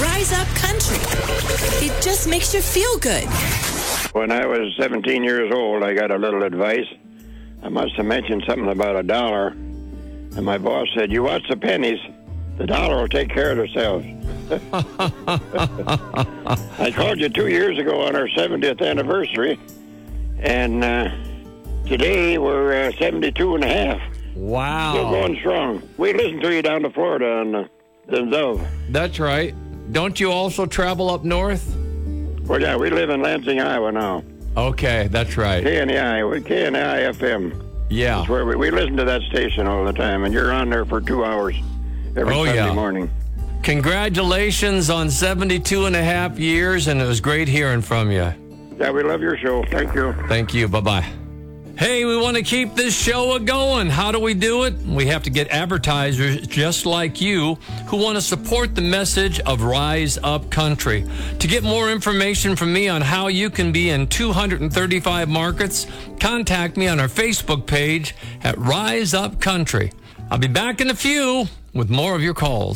Rise Up Country. It just makes you feel good. When I was 17 years old, I got a little advice. I must have mentioned something about $1, and my boss said, "You watch the pennies, the dollar will take care of themselves." I called you 2 years ago on our 70th anniversary, and today we're 72 and a half. Wow. Still going strong. We listen to you down to Florida on the Dove. That's right. Don't you also travel up north? Well, yeah, we live in Lansing, Iowa now. Okay, that's right. KNI FM. Yeah. That's where we listen to that station all the time, and you're on there for 2 hours every Sunday morning. Congratulations on 72 and a half years, and it was great hearing from you. Yeah, we love your show. Thank you. Thank you. Bye-bye. Hey, we want to keep this show going. How do we do it? We have to get advertisers just like you who want to support the message of Rise Up Country. To get more information from me on how you can be in 235 markets, contact me on our Facebook page at Rise Up Country. I'll be back in a few with more of your calls.